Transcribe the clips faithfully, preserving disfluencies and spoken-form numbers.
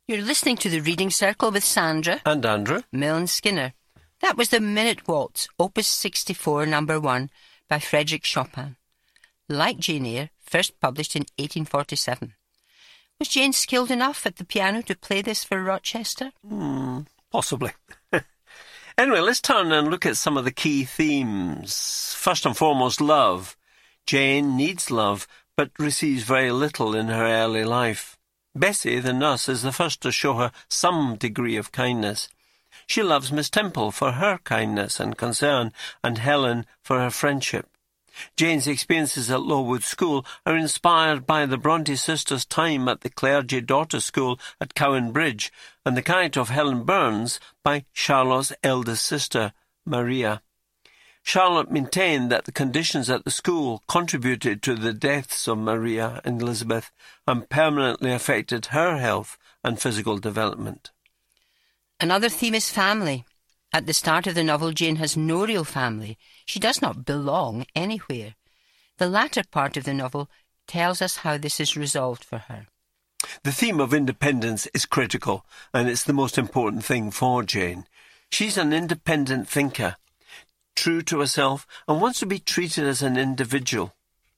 You're listening to the Reading Circle with Sandra and Andrew Milne Skinner. That was the Minute Waltz, Opus sixty-four, number one, by Frédéric Chopin. Like Jane Eyre, first published in eighteen forty-seven. Was Jane skilled enough at the piano to play this for Rochester? Mm, possibly. Anyway, let's turn and look at some of the key themes. First and foremost, love. Jane needs love, but receives very little in her early life. Bessie, the nurse, is the first to show her some degree of kindness. She loves Miss Temple for her kindness and concern, and Helen for her friendship. Jane's experiences at Lowood School are inspired by the Bronte sisters' time at the Clergy Daughters' School at Cowan Bridge, and the character of Helen Burns by Charlotte's eldest sister, Maria. Charlotte maintained that the conditions at the school contributed to the deaths of Maria and Elizabeth and permanently affected her health and physical development. Another theme is family. At the start of the novel, Jane has no real family. She does not belong anywhere. The latter part of the novel tells us how this is resolved for her. The theme of independence is critical, and it's the most important thing for Jane. She's an independent thinker, true to herself, and wants to be treated as an individual.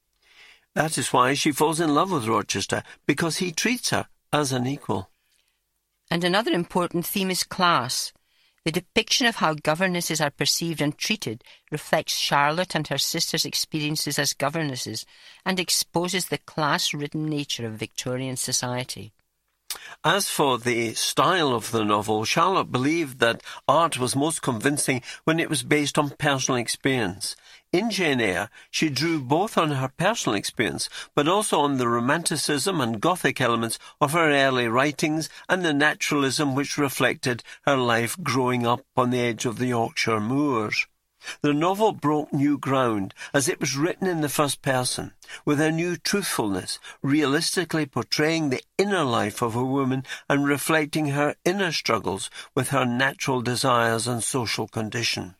That is why she falls in love with Rochester, because he treats her as an equal. And another important theme is class. The depiction of how governesses are perceived and treated reflects Charlotte and her sister's experiences as governesses and exposes the class-ridden nature of Victorian society. As for the style of the novel, Charlotte believed that art was most convincing when it was based on personal experience. In Jane Eyre, she drew both on her personal experience, but also on the romanticism and Gothic elements of her early writings and the naturalism which reflected her life growing up on the edge of the Yorkshire moors. The novel broke new ground as it was written in the first person, with a new truthfulness, realistically portraying the inner life of a woman and reflecting her inner struggles with her natural desires and social condition.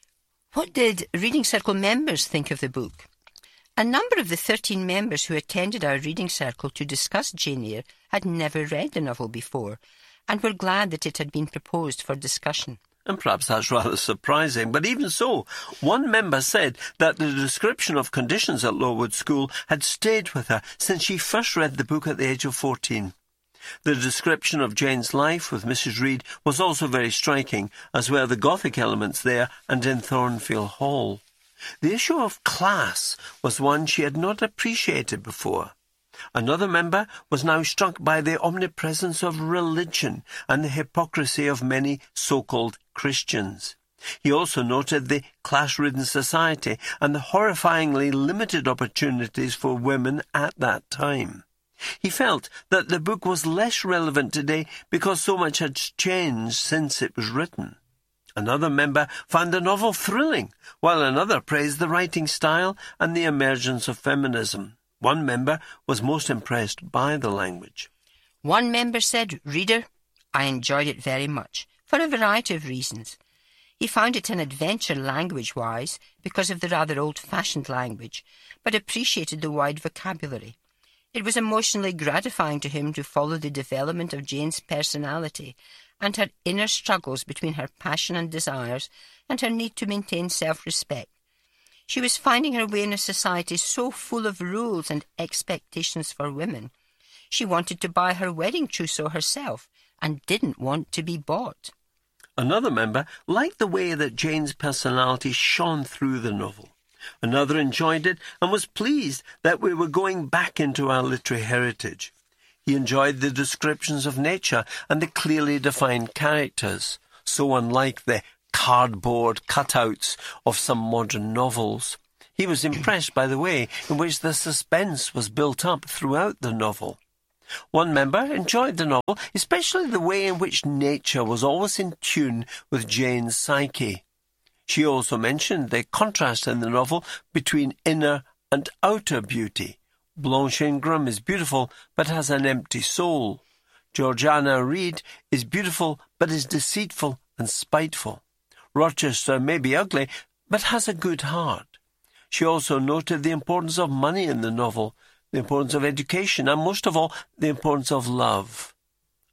What did Reading Circle members think of the book? A number of the thirteen members who attended our Reading Circle to discuss Jane Eyre had never read the novel before and were glad that it had been proposed for discussion. And perhaps that's rather surprising, but even so, one member said that the description of conditions at Lowood School had stayed with her since she first read the book at the age of fourteen. The description of Jane's life with Missus Reed was also very striking, as were the Gothic elements there and in Thornfield Hall. The issue of class was one she had not appreciated before. Another member was now struck by the omnipresence of religion and the hypocrisy of many so-called Christians. He also noted the class-ridden society and the horrifyingly limited opportunities for women at that time. He felt that the book was less relevant today because so much had changed since it was written. Another member found the novel thrilling, while another praised the writing style and the emergence of feminism. One member was most impressed by the language. One member said, "Reader, I enjoyed it very much, for a variety of reasons. He found it an adventure language-wise because of the rather old-fashioned language, but appreciated the wide vocabulary. It was emotionally gratifying to him to follow the development of Jane's personality and her inner struggles between her passion and desires and her need to maintain self-respect. She was finding her way in a society so full of rules and expectations for women. She wanted to buy her wedding trousseau herself and didn't want to be bought." Another member liked the way that Jane's personality shone through the novel. Another enjoyed it and was pleased that we were going back into our literary heritage. He enjoyed the descriptions of nature and the clearly defined characters, so unlike the cardboard cutouts of some modern novels. He was impressed by the way in which the suspense was built up throughout the novel. One member enjoyed the novel, especially the way in which nature was always in tune with Jane's psyche. She also mentioned the contrast in the novel between inner and outer beauty. Blanche Ingram is beautiful but has an empty soul. Georgiana Reed is beautiful but is deceitful and spiteful. Rochester may be ugly but has a good heart. She also noted the importance of money in the novel, the importance of education, and most of all, the importance of love.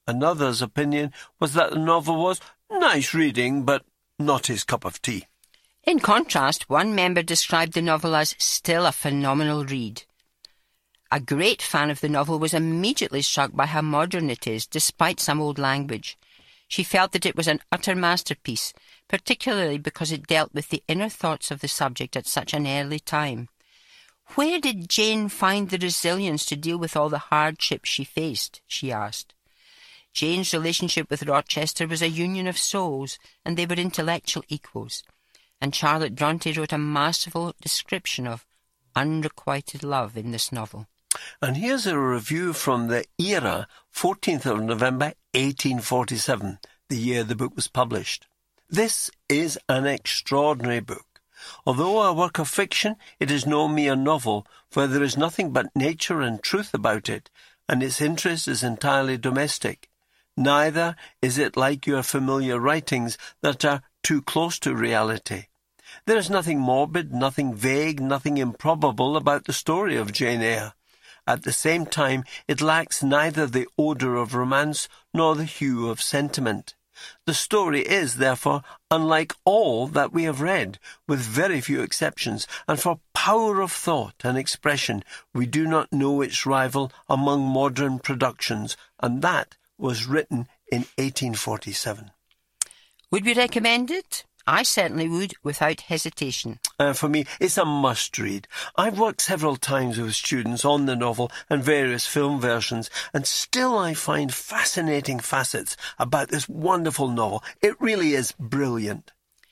Another's opinion was that the novel was nice reading, but not his cup of tea. In contrast, one member described the novel as still a phenomenal read. A great fan of the novel was immediately struck by how modern it is, despite some old language. She felt that it was an utter masterpiece, particularly because it dealt with the inner thoughts of the subject at such an early time. Where did Jane find the resilience to deal with all the hardships she faced? She asked. Jane's relationship with Rochester was a union of souls, and they were intellectual equals. And Charlotte Bronte wrote a masterful description of unrequited love in this novel. And here's a review from the Era, fourteenth of November, eighteen forty-seven, the year the book was published. This is an extraordinary book. Although a work of fiction, it is no mere novel, for there is nothing but nature and truth about it, and its interest is entirely domestic. Neither is it like your familiar writings that are too close to reality. There is nothing morbid, nothing vague, nothing improbable about the story of Jane Eyre. At the same time, it lacks neither the odour of romance nor the hue of sentiment. The story is, therefore, unlike all that we have read, with very few exceptions, and for power of thought and expression we do not know its rival among modern productions, and that was written in eighteen forty-seven. Would we recommend it? I certainly would, without hesitation. Uh, for me, it's a must-read. I've worked several times with students on the novel and various film versions, and still I find fascinating facets about this wonderful novel. It really is brilliant.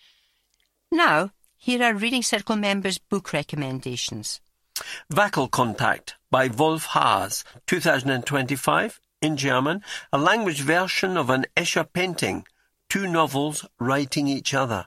Now, here are Reading Circle members' book recommendations. Wackelkontakt by Wolf Haas, two thousand twenty-five, in German, a language version of an Escher painting. Two novels writing each other.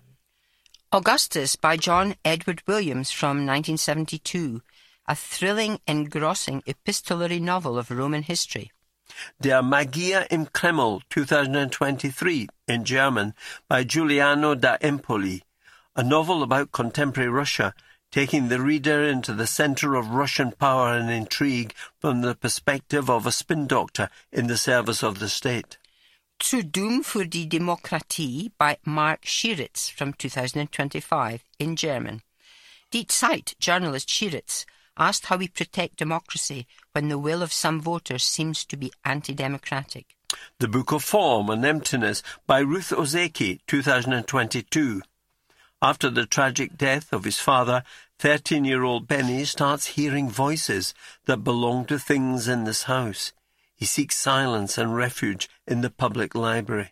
Augustus by John Edward Williams from nineteen seventy-two, a thrilling, engrossing epistolary novel of Roman history. Der Magier im Kreml, two thousand twenty-three, in German, by Giuliano da Empoli, a novel about contemporary Russia, taking the reader into the centre of Russian power and intrigue from the perspective of a spin doctor in the service of the state. Zu dumm für die Demokratie by Mark Schieritz from two thousand twenty-five, in German. Die Zeit journalist Schieritz asked how we protect democracy when the will of some voters seems to be anti-democratic. The Book of Form and Emptiness by Ruth Ozeki, two thousand twenty-two. After the tragic death of his father, thirteen-year-old Benny starts hearing voices that belong to things in this house. He seeks silence and refuge in the public library.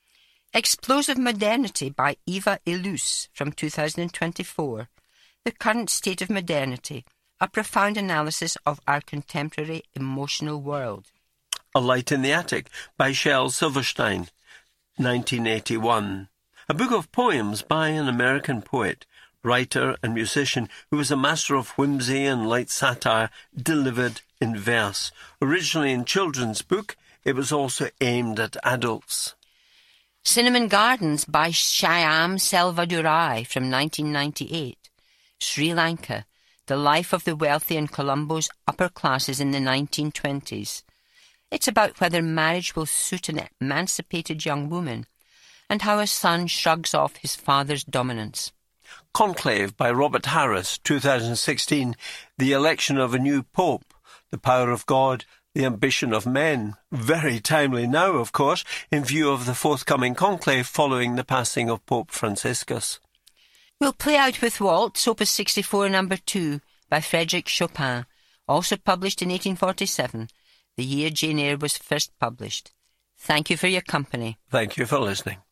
Explosive Modernity by Eva Illouz from two thousand twenty-four. The Current State of Modernity, a profound analysis of our contemporary emotional world. A Light in the Attic by Shel Silverstein, nineteen eighty-one. A book of poems by an American poet, writer and musician who was a master of whimsy and light satire delivered in verse. Originally in children's book, it was also aimed at adults. Cinnamon Gardens by Shyam Selvadurai from nineteen ninety-eight. Sri Lanka, the life of the wealthy in Colombo's upper classes in the nineteen twenties. It's about whether marriage will suit an emancipated young woman, and how a son shrugs off his father's dominance. Conclave by Robert Harris, two thousand sixteen. The election of a new pope. The power of God, the ambition of men. Very timely now, of course, in view of the forthcoming conclave following the passing of Pope Franciscus. We'll play out with Waltz, Opus sixty-four, number two, by Frédéric Chopin, also published in eighteen forty-seven, the year Jane Eyre was first published. Thank you for your company. Thank you for listening.